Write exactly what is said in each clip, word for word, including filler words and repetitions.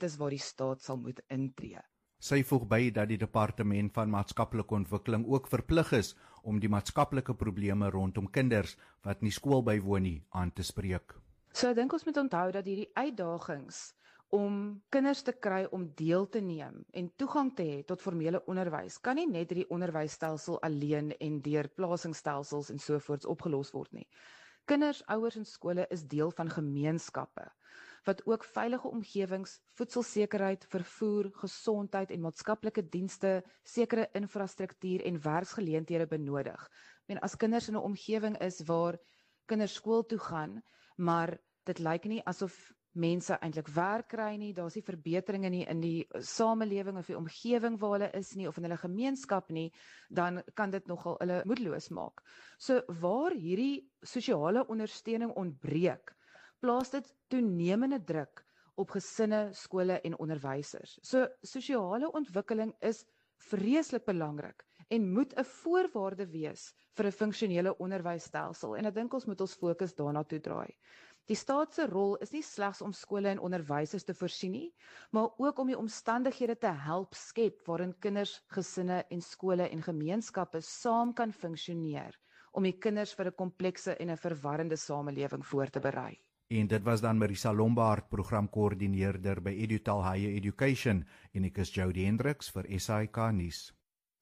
dit is waar die staat sal moet intree. Sy voeg by dat die Departement van Maatskaplike Ontwikkeling ook verplig is om die maatskaplike probleme rondom kinders wat nie skool bywoon nie aan te spreek. So ek dink ons moet onthou dat hierdie uitdagings om kinders te kry om deel te neem en toegang te hê tot formele onderwys, kan nie net hierdie onderwysstelsel alleen en deur plasingsstelsels en sovoorts opgelos word nie. Kinders, ouers en skole is deel van gemeenskappe, wat ook veilige omgewings, voedselsekerheid, vervoer, gesondheid en maatskaplike dienste, sekere infrastruktuur en werksgeleenthede benodig. En as kinders in 'n omgewing is waar kinders skool toe gaan, maar dit lyk nie asof mense eintlik werk kry nie, daar's nie verbeteringe nie in die samelewing of die omgewing waar hulle is nie, of in hulle gemeenskap nie, dan kan dit nogal hulle moedeloos maak. So waar hierdie sosiale ondersteuning ontbreek, plaas dit toenemende druk op gesinne, skole en onderwysers. So sosiale ontwikkeling is vreeslik belangrik en moet 'n voorwaarde wees vir 'n funksionele onderwysstelsel, en ek dink ons moet ons fokus daarna toe draai. Die staat se rol is nie slegs om skole en onderwysers te voorsien nie, maar ook om die omstandighede te help skep waarin kinders, gesinne en skole en gemeenskappe saam kan funksioneer om die kinders vir 'n komplekse en 'n verwarrende samelewing voor te berei. En dit was dan Marisa Lombard, programkoördineerder by Edutal Higher Education, en ek is Jody Hendricks vir S A I K nuus.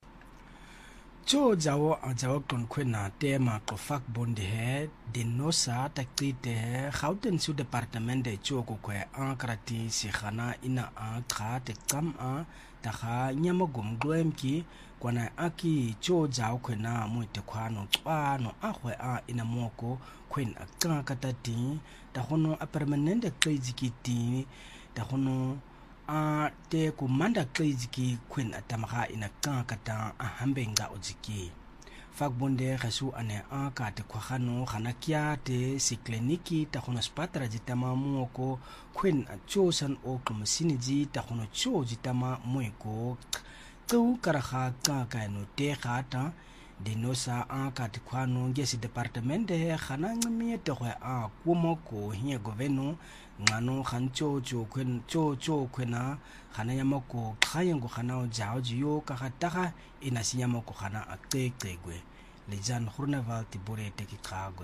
Jo jawo jawo kon kwena tema ko fak bondi he dinosa takrite he Gauteng su departement de jo ko kwe ankrati si khana ina a kha te kam a ta kha nyama gum glwemki kwana aki jo jawo kwena mu te khwano tswano a khwe a ina moko kwen a ka kata ti ta hono a permanent klezikiti ta hono a te kumanda kleziki kwen atamaga ina ka kata a hambenga ojiki fakbonde gasu ane a ka te khwagano gana kya te sikleniki ta hono spatra jitama muoko kwen a chosan o kumsiniji ta hono cho jitama muiko tu karaga ka ka no te gata dinosa a ka te khwano ngesi departmente gana ngmi te khwa a kumoko hie goveno ngano khancho cho kwen cho cho kwena khana yamako khayengo khana jao jiyo ka khataga ina sinyamako khana aqeqegwe lejan khurnaval tibure teki khagwe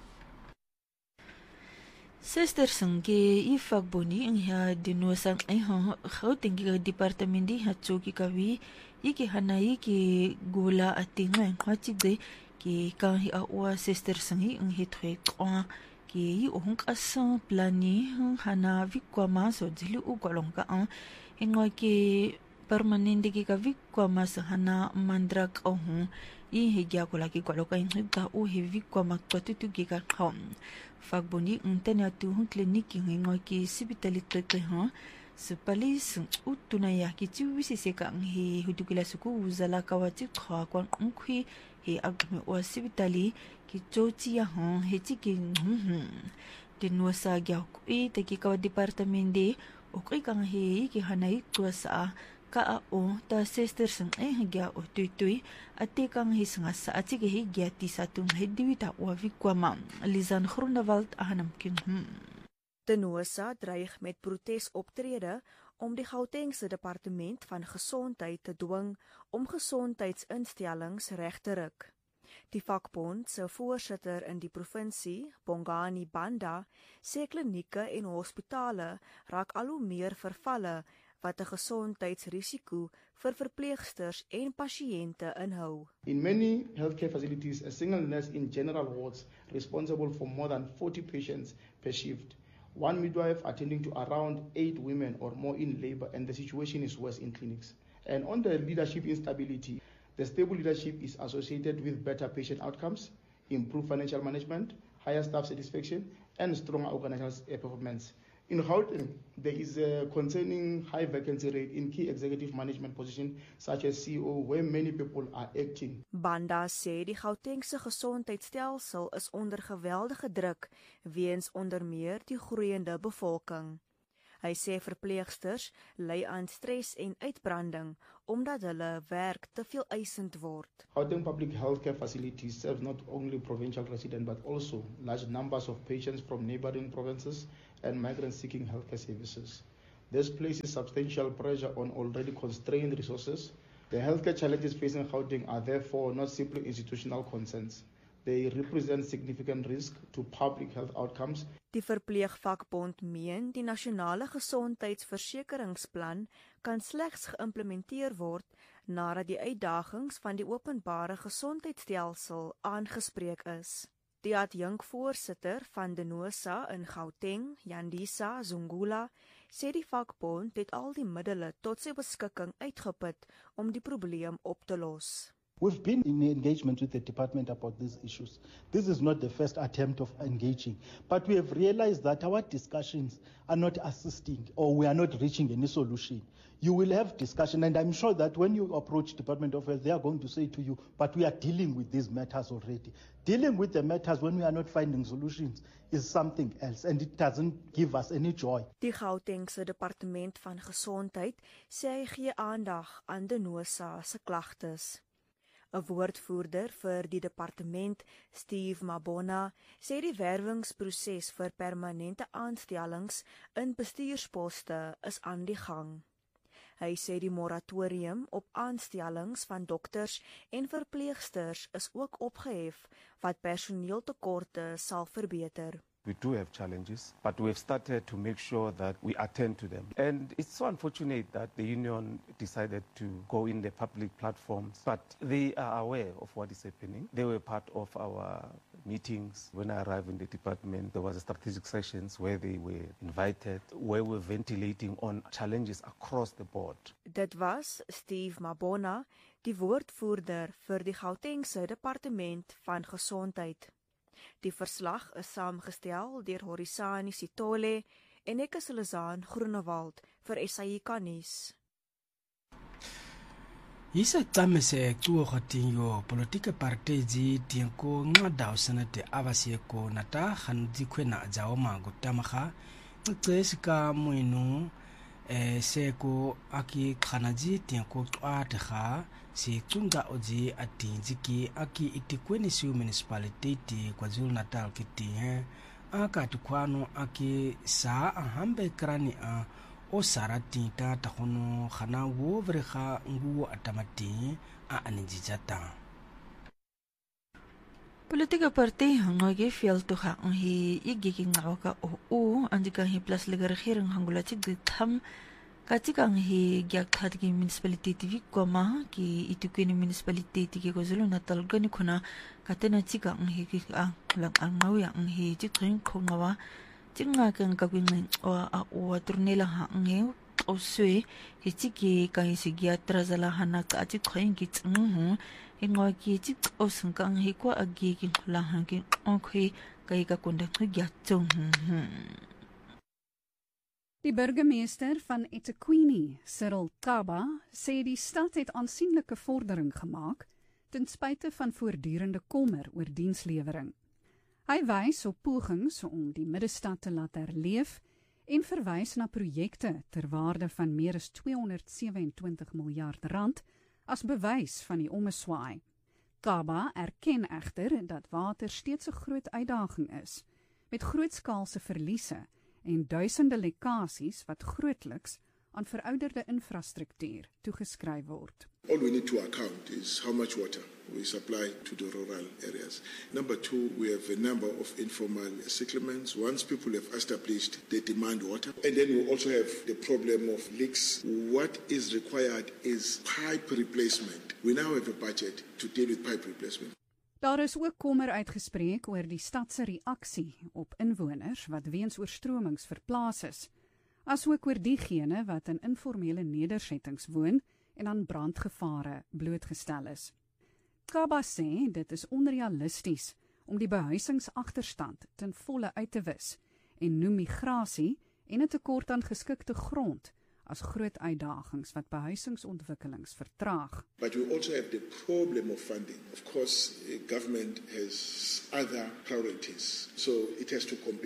Sister Sange ifak boni ang ha dinosa ay ha Gauteng ki departement di hatso ki kawi iki hanai ki gula atinga khachigde ki ka hi awa Sister Sange ang hitwe kwa ki ohong asa plani hana vikwa maso jili ugolong ka ang ingwa ki permanente ki ka vikwa mas hana mandrak ohong i higya ko lagi ko loka ingda o he vikwa makpatutu ki ka khom fagboni untena tu hong klinik ingwa ki sibitali tete ha sepalis utuna ya ki tiwisi se ka he hudukila suku uzala kawati khwa kwa ngkhui he agme o sibitali ki choti ya hon he chiki dinosa gya ko e te ki ka departement de o kri kang he ki hanai tuasa ka o ta sister sang e gya o tuitui ate kang he sanga sa ati ki he gya ti satung he diwita o vikwama lizan groenewald ahanam king Dinosa dreig met protesoptrede om die Gautengse departement van gesondheid te dwing om gesondheidsinstellings reg te ruk. Die vakbond se voorsitter in die provinsie, Bongani Banda, sê klinieke en hospitale raak al hoe meer vervalle wat 'n gesondheidsrisiko vir verpleegsters en pasiënte inhou. In many healthcare facilities, a single nurse in general wards responsible for more than forty patients per shift. One midwife attending to around eight women or more in labor, and the situation is worse in clinics. And on the leadership instability, the stable leadership is associated with better patient outcomes, improved financial management, higher staff satisfaction, and stronger organizational performance. In Gauteng, there is a concerning high vacancy rate in key executive management positions such as C E O, where many people are acting. Banda sê die Gautengse gesondheidstelsel is onder geweldige druk weens onder meer die groeiende bevolking. Hy sê verpleegsters ly aan stres en uitbranding omdat hulle werk te veel eisend word. Gauteng public healthcare facilities serve not only provincial residents but also large numbers of patients from neighboring provinces and migrants seeking healthcare services. This places substantial pressure on already constrained resources. The healthcare challenges facing Gauteng are therefore not simply institutional concerns. They represent significant risk to public health outcomes. Die verpleegvakbond meen die nasionale gesondheidsversekeringsplan kan slegs geïmplementeer word nadat die uitdagings van die openbare gesondheidstelsel aangespreek is. Die adjunkvoorsitter van DENOSA in Gauteng, Yandisa Zungula, sê die vakbond het al die middele tot sy beskikking uitgeput om die probleem op te los. We've been in engagement with the department about these issues. This is not the first attempt of engaging, but we have realized that our discussions are not assisting or we are not reaching any solution. You will have discussion, and I'm sure that when you approach Department of Health, they are going to say to you, but we are dealing with these matters already. Dealing with the matters when we are not finding solutions is something else, and it doesn't give us any joy. Die Gautengse Departement van Gesondheid sê hy gee aandag aan DENOSA se klagtes. 'n Woordvoerder vir die departement, Steve Mabona, sê die werwingsproses vir permanente aanstellings in bestuursposte is aan die gang. Hy sê die moratorium op aanstellings van dokters en verpleegsters is ook opgehef wat personeeltekorte sal verbeter. We do have challenges, but we've started to make sure that we attend to them. And it's so unfortunate that the union decided to go in the public platforms, but they are aware of what is happening. They were part of our meetings. When I arrived in the department, there was a strategic sessions where they were invited, where we're ventilating on challenges across the board. Dit was Steve Mabona, die woordvoerder vir die Gautengse Departement van Gesondheid. Die verslag is saamgestel deur Horisani Sitole en ek is Lizaan Groenewald vir S A I K nuus. Isa tsamese tsuo tinyo politieke partij ji tienko ngadaw sanate avasieko nata khanuji kwena jaoma gutamaga tsesika muinu e seko aki khanaji tienko twatga si tsunga oji atinjiki aki itikweni si municipality ti KwaZulu-Natal kiti he aka tukwano aki sa ahambe krani a o sarati ta takono khana wo vrecha ngu atamati a anijata. Politieke party hangoge veel toga hi igigi ngawaka o o andika hi plaaslike regering hangulatik ditam katikang hi gyakthadgi municipality tv koma ki itukweni municipality ki KwaZulu-Natal gani khona katena chika hi ki a lang angaw ya hi chitring khongawa tinga kang kagwing o a o turnela ha nge o swe ki chiki kai sigya trazala hana ka chi khoing ki tsngu ingo ki chi o sungkang hi kwa agi ki khula ha ki onkhi kai ka konda ngya tsong. Die burgemeester van eThekwini, Cyril Kaba, sê die stad het aansienlike vordering gemaak ten spyte van voortdurende kommer oor dienslewering. Hy wys op pogings om die middestad te laat herleef en verwys na projekte ter waarde van meer as tweehonderd sewe-en-twintig miljard rand as bewys van die ommeswaai. Kaba erken egter dat water steeds 'n groot uitdaging is, met grootskaalse verliese en duisende lekkasies wat grootliks aan verouderde infrastruktuur toegeskryf word. All we need to account is how much water we supply to the rural areas. Number two, we have a number of informal settlements. Once people have established, they demand water. And then we also have the problem of leaks. What is required is pipe replacement. We now have a budget to deal with pipe replacement. Daar is ook kommer uitgespreek oor die stad se reaksie op inwoners wat weens oorstromings verplaas is, asook oor diegene wat in informele nedersettings woon en aan brandgevare blootgestel is. Kaba sê dit is onrealisties om die behuisingsagterstand ten volle uit te wis en noem migrasie en 'n tekort aan geskikte grond as groot uitdagings wat behuisingsontwikkelings vertraag. But we also have the problem of funding. Of course, the government has other priorities, so it has to compete.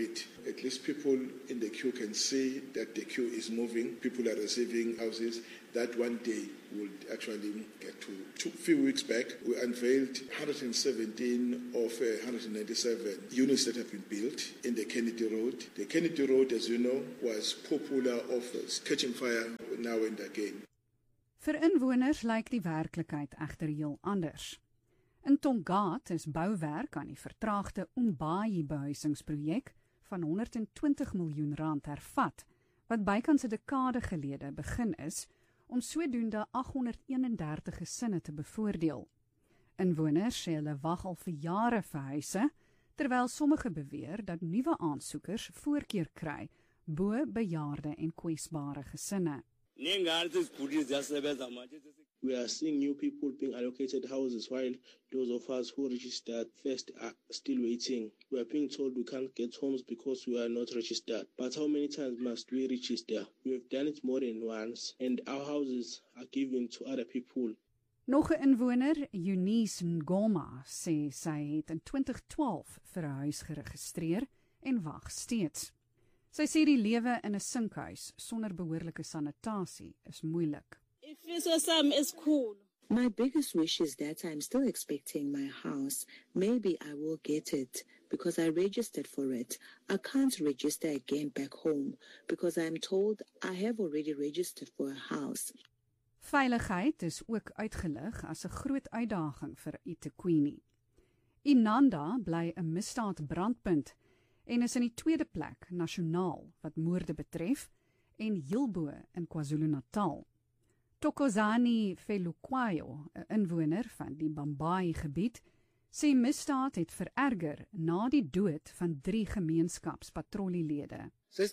At least people in the queue can see that the queue is moving. People are receiving houses. That one day will actually get to. Two few weeks back, we unveiled one hundred seventeen of uh, one hundred ninety-seven units that have been built in the Kennedy Road. The Kennedy Road, as you know, was popular of uh, catching fire now and again. Vir inwoners lyk die werklikheid egter heel anders. In Tongaat is bouwerk aan die vertraagde Umbayi behuisingsprojek van honderd twintig miljoen rand hervat, wat bykans 'n dekade gelede begin is, om sodoende aghonderd eenendertig gesinne te bevoordeel. Inwoners sê hulle wag al vir jare vir huise, terwyl sommige beweer dat nuwe aansoekers voorkeur kry bo bejaarde en kwesbare gesinne. We are seeing new people being allocated houses while those of us who registered first are still waiting. We are being told we can't get homes because we are not registered. But how many times must we register? We have done it more than once and our houses are given to other people. Nog 'n inwoner, Eunice Ngoma, sê sy het in twintig twaalf vir 'n huis geregistreer en wag steeds. Sy sê die lewe in 'n sinkhuis sonder behoorlike sanitasie is moeilik. Is cool. My biggest wish is that I'm still expecting my house. Maybe I will get it because I registered for it. I can't register again back home because I'm told I have already registered for a house. Veiligheid is ook uitgelig as 'n groot uitdaging vir eThekwini. Inanda bly 'n misdaadbrandpunt en is in die tweede plek nasionaal wat moorde betref en heelbo in KwaZulu-Natal. Tokozani Felukwayo, 'n inwoner van die Bambayi gebied, sê misdaad het vererger na die dood van drie gemeenskapspatrollelede.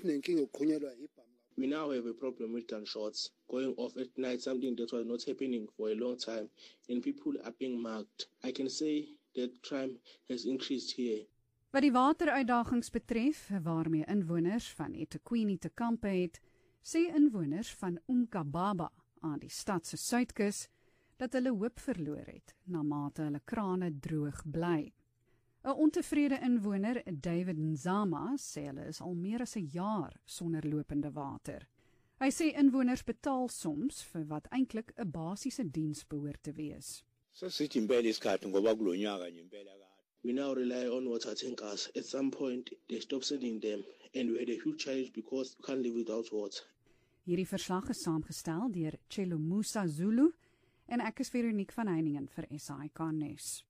We now have a problem with gunshots going off at night, something that was not happening for a long time, and people are being mugged. I can say that crime has increased here. Wat die wateruitdagings betref, waarmee inwoners van eThekwini te kampe het, sê inwoners van Umkababa aan die stad se suidkus dat hulle hoop verloor het na mate hulle krane droog bly. 'n Ontevrede inwoner, David Nzama, sê hulle is al meer as 'n jaar sonder lopende water. Hy sê inwoners betaal soms vir wat eintlik 'n basiese diens behoort te wees. We now rely on water tankers. At some point, they stopped sending them, and we had a huge challenge because we can't live without water. Hierdie verslag is saamgestel deur Chelomusa Zulu en ek is Veronique van Heiningen vir S A I K Nuus.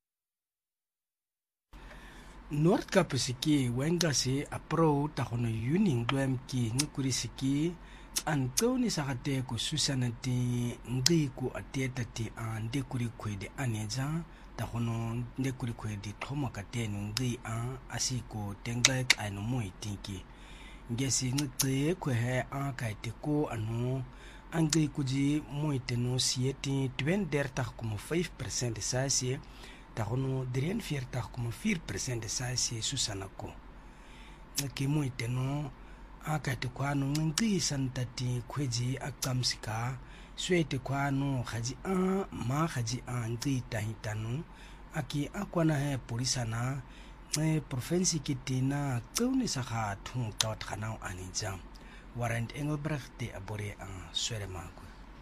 Noordkap siki wenga se apro ta hono yuning doem ki ngukuri siki antoni sakate ku susanati ndi ku ateta ti ande kuri kwede aneja ta hono nde kuri kwede thoma katenu ndi a asiko tengla kaino moitinki ngesi ngte kwe he a kaite ko anu angi kuji moiteno sieti twenty-three komma five percent sasi ta hono forty-four komma four percent sasi susanako ki moiteno a kaite ko anu ngi santati kweji akamsika swete ko anu haji a ma haji a ngi tahitanu aki akwana he polisana e provinsie kitina tsone sa ga thung tot ganao anija warrant Engelbrecht de abore a sweremako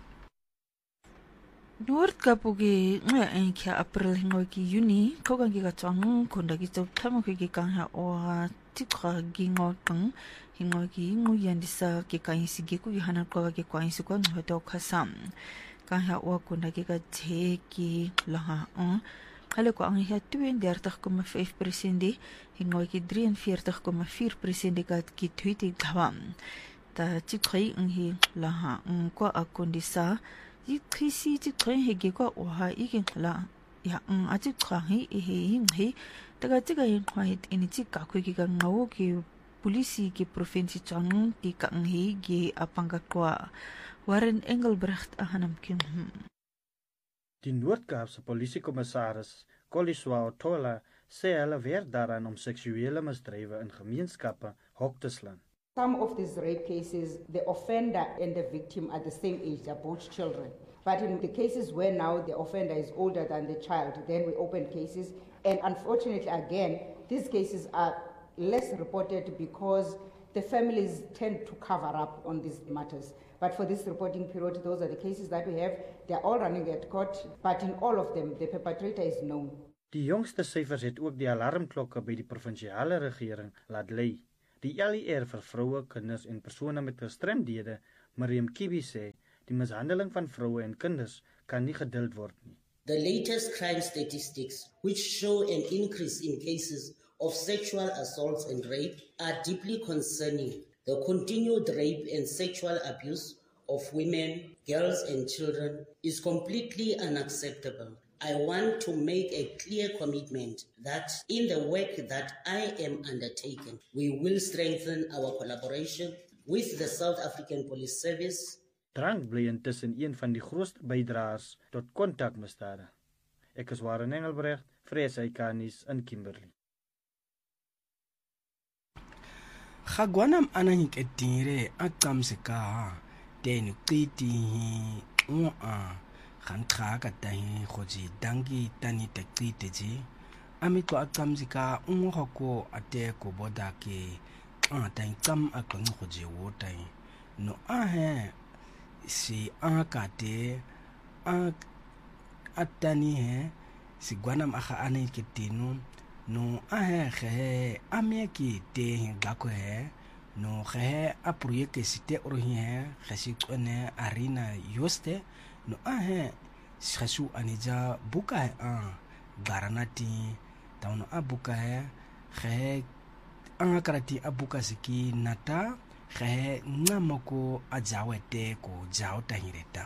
Noordkapugi nga enkia April ngoki Juni kogangi ga tsang kondagi tsop tamakugi kanga o tikra gingo tang hingoki nguyandisa ke kaisi geku yihana kwa ke kwaisi kwa ngoto khasam kanga o kondagi ga teki laha on Hulle kwa ang hiya thirty-two komma five percent hingoy ki forty-three komma four percent kat ki thuiti dhawam ta chikhay ang hi laha ang kwa akondisa yi khisi chikhay hege kwa oha igin la ya ang achikha hi he hing hi taga tiga yin khwait ini chikka khoi ki ga ngawo ki polisi ki provinsie chang ti ka ang hi ge apanga kwa Warren Engelbrecht ahanam kim Die Noord-Kaapse polisiekommissaris Koliswa Otola sê hulle werk daaraan om seksuele misdrywe in gemeenskappe hok te slaan. Some of these rape cases, the offender and the victim are the same age, they're both children. But in the cases where now the offender is older than the child, then we open cases. And unfortunately, again, these cases are less reported because the families tend to cover up on these matters. But for this reporting period, those are the cases that we have. They're all running at court, but in all of them, the perpetrator is known. Die jongste syfers het ook die alarmklokke by die provinsiale regering laat lei. Die L E R vir vroue, kinders en persone met gestremdhede, Miriam Kibi sê, die mishandeling van vroue en kinders kan nie geduld word nie. The latest crime statistics, which show an increase in cases of sexual assaults and rape, are deeply concerning. The continued rape and sexual abuse of women, girls and children is completely unacceptable. I want to make a clear commitment that in the work that I am undertaking, we will strengthen our collaboration with the South African Police Service. Drank bly intussen een van die grootste bydraers tot kontakmisdade. Ek is Warren Engelbrecht, vir S A K nuus in Kimberley. Gagwanam ananyik etire aqamseka tenu qiti ua kan khaka tahi khoji dangi tani taqiti ji amito aqamsika ungo ate ko boda ke a tan qam aqang khoji wotai no a he si akate a atani he si gwanam akha ananyik tinu no a he ameki te gako he no he a proyecte site orohi he khasi tsone arena yoste no a he khasu anija buka he a garanati tauno a buka he he anga karati a buka siki nata he ngamoko ajawete ko jaw tahireta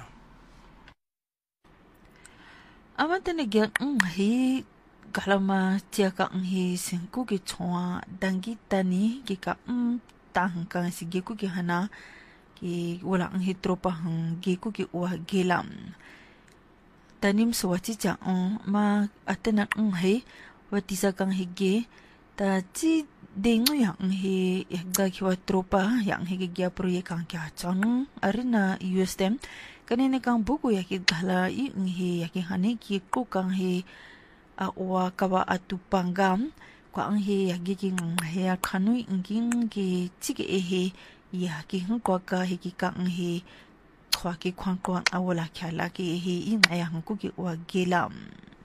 amantene ge hi kalama tiaka nghi sinku ki chwa dangi tani ki ka um tang ka si ge ku ki hana ki wala nghi tropa hang ge ku ki wa gelam tanim swati cha on ma atena nghi wati sa kang hi ge ta chi dengu yang hi ga ki wa tropa yang hi ge gya proyek kang kya chang arina ustem kanene kang buku ya ki gala i nghi ya ki hane ki ku kang hi a wa kawa atupangam kwa ang he yagi king he khanui nging ki chike e he ya ki hu kwa ka he ki ka ang he khwa ki khwan kwa awala khala ki he in ya hu ki wa gelam.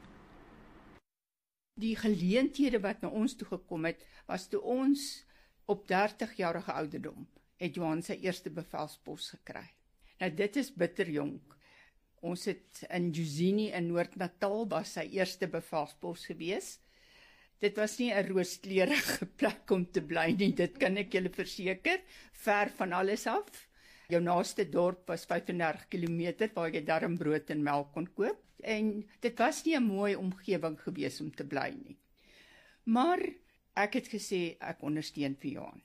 Die geleenthede wat na ons toe gekom het was toe ons op dertig jarige ouderdom het Johan sy eerste bevelspos gekry. Nou dit is bitter jonk. Ons het in Jozini in Noord-Natal was sy eerste bevelspos gewees. Dit was nie 'n rooskleurige plek om te bly nie, dit kan ek julle verseker, ver van alles af. Jou naaste dorp was vyf en dertig kilometer waar jy darm brood en melk kon koop en dit was nie 'n mooi omgewing gewees om te bly nie. Maar ek het gesê ek ondersteun vir Johan.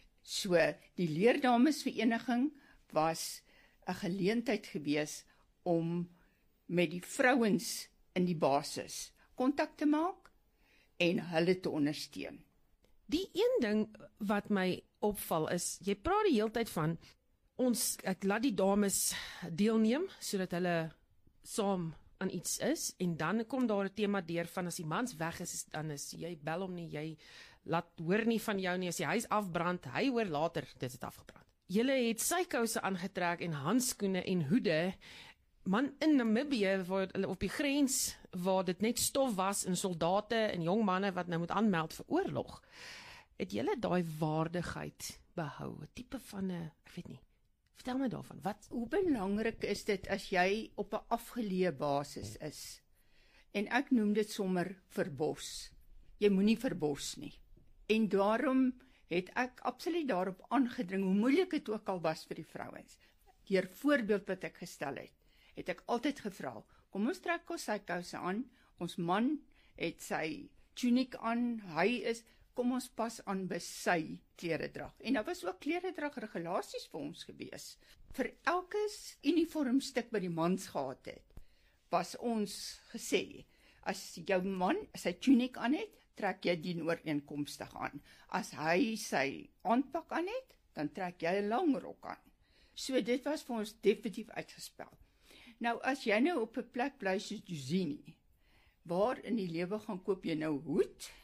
So die leerdamesvereniging was 'n geleentheid gewees om met die vrouens in die basis kontak te maak en hulle te ondersteun. Die een ding wat my opval is, jy praat die hele tyd van ons, ek laat die dames deelneem sodat hulle saam aan iets is en dan kom daar 'n tema deur van as die mans weg is, dan is jy bel hom nie, jy laat hoor nie van jou nie, as die huis afbrand, hy hoor later dit het afgebrand. Julle het sykouse aangetrek en handskoene en hoede. Man, in Namibië, waar hulle op die grens, waar dit net stof was, en soldate en jong manne wat nou moet aanmeld vir oorlog, het julle daai waardigheid behou, 'n tipe van 'n, ek weet nie, vertel my daarvan, wat? Hoe belangrik is dit as jy op 'n afgeleë basis is, en ek noem dit sommer verbos, jy moenie verbos nie, en daarom het ek absoluut daarop aangedring, hoe moeilik dit ook al was vir die vrouens, deur voorbeeld wat ek gestel het, het ek altyd gevra, kom ons trek ons sy kouse aan, ons man het sy tuniek aan, hy is, kom ons pas aan by sy kleredrag. En daar was ook kleredrag regulasies vir ons gewees. Vir elke uniformstuk by die mans gehad het, was ons gesê, as jou man sy tuniek aan het, trek jy dien ooreenkomstig aan. As hy sy aanpak aan het, dan trek jy 'n lang rok aan. So dit was vir ons definitief uitgespel. Nou, as jy nou op 'n plek bly soos Jozini, waar in die lewe gaan koop jy nou hoed,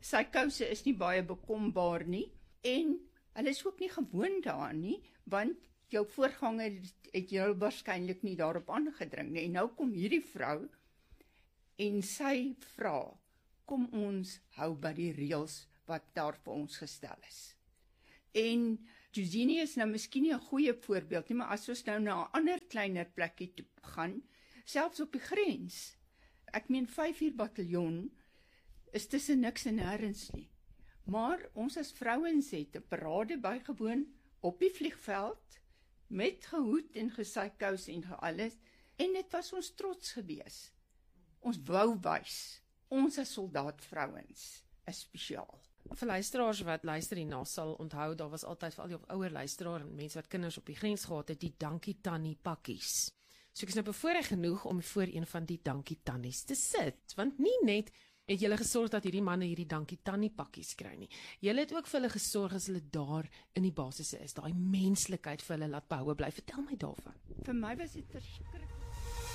Sy kouse is nie baie bekombaar nie en hulle is ook nie gewoon daaraan nie, want jou voorganger het jou waarskynlik nie daarop aangedring nie. En nou kom hierdie vrou en sy vra, kom ons hou by die reëls wat daar vir ons gestel is. En Josini is nou miskien nie 'n goeie voorbeeld nie, maar as ons nou na 'n ander kleiner plekkie toe gaan, selfs op die grens, ek meen vyf uur bataljon is tussen niks en nêrens nie. Maar ons as vrouens het 'n parade bygewoon op die vliegveld met gehoed en gesykous en alles, en dit was ons trots gewees. Ons wou wys, ons as soldaatvrouens is spesiaal. Vir luisteraars wat luister hierna sal onthou, daar was altyd vir al die ouer luisteraars en mense wat kinders op die grens gehad het, die dankie tannie pakkies. So ek is nou bevoorreg genoeg om voor een van die dankie tannies te sit, want nie net het julle gesorg dat hierdie manne hierdie dankie tannie pakkies kry nie. Julle het ook vir hulle gesorg as hulle daar in die basisse is, daai menslikheid vir hulle laat behoue bly. Vertel my daarvan. Vir my was dit verskriklik.